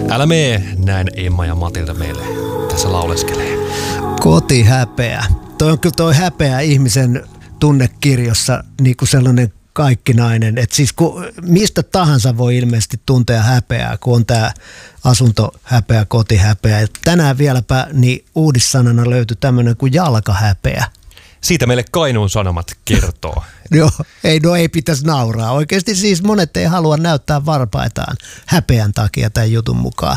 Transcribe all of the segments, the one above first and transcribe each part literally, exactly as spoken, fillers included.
Älä mee, näin Emma ja Matilda meille tässä lauleskelee. Kotihäpeä. Toi on kyllä toi häpeä ihmisen tunnekirjossa niin kuin sellainen kaikkinainen. Että siis kun, mistä tahansa voi ilmeisesti tuntea häpeää, kun on tämä asuntohäpeä, kotihäpeä. Et tänään vieläpä niin uudissanana löytyi tämmöinen kuin jalkahäpeä. Siitä meille Kainuun Sanomat kertoo. Joo, ei, no ei pitäisi nauraa. Oikeasti siis monet ei halua näyttää varpaitaan häpeän takia tämän jutun mukaan.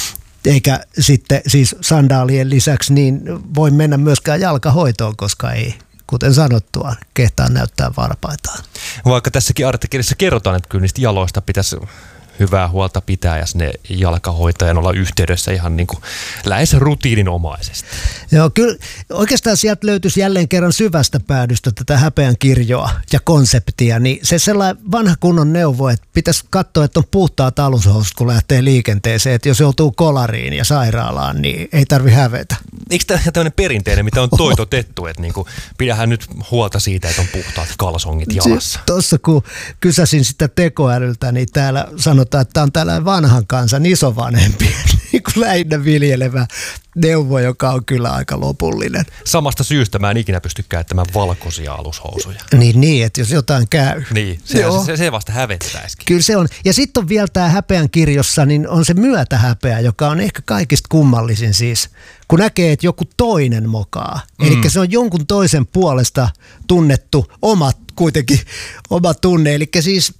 Eikä sitten siis sandaalien lisäksi niin voi mennä myöskään jalkahoitoon, koska ei, kuten sanottua, kehtaa näyttää varpaitaan. Vaikka tässäkin artikkelissa kerrotaan, että kyllä niistä jaloista pitäisi hyvää huolta pitää ja sinne jalkahoitajan olla yhteydessä ihan niin kuin lähes rutiininomaisesti. Joo, kyllä oikeastaan sieltä löytyisi jälleen kerran syvästä päädystä tätä häpeän kirjoa ja konseptia, niin se sellainen vanha kunnon neuvo, että pitäisi katsoa, että on puhtaat alushousut, kun lähtee liikenteeseen, että jos joutuu kolariin ja sairaalaan, niin ei tarvi hävetä. Eikö tämä tämmöinen perinteinen, mitä on toitotettu, että niin kuin, pidähän nyt huolta siitä, että on puhtaat kalsongit jalassa? Tuossa kun kysäsin sitä tekoälyltä, niin täällä sanotaan, että tämä on tällainen vanhan kansan isovanhempi, niin kuin lähinnä viljelevä neuvo, joka on kyllä aika lopullinen. Samasta syystä mä en ikinä pysty käyttämään valkoisia alushousuja. Niin, niin että jos jotain käy. Niin, se, se, se vasta hävettäisikin. Kyllä se on. Ja sitten on vielä tämä häpeän kirjossa, niin on se myötähäpeä, joka on ehkä kaikista kummallisin siis, kun näkee, että joku toinen mokaa. Mm. Eli se on jonkun toisen puolesta tunnettu oma, kuitenkin oma tunne. Eli siis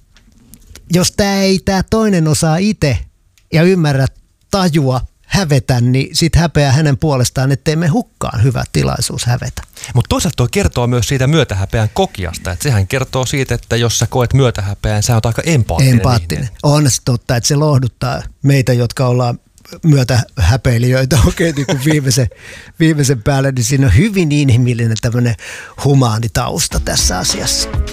jos tämä ei tämä toinen osaa itse ja ymmärrä tajua hävetä, niin sit häpeää hänen puolestaan, ettei me hukkaan hyvä tilaisuus hävetä. Mutta toisaalta tuo kertoo myös siitä myötähäpeän kokijasta, että sehän kertoo siitä, että jos sä koet myötähäpeän, sä oot aika empaattinen. Empaattinen. On se totta, että se lohduttaa meitä, jotka ollaan myötähäpeilijöitä oikein niin kuin viimeisen, viimeisen päälle, niin siinä on hyvin inhimillinen tämmöinen humaani tausta tässä asiassa.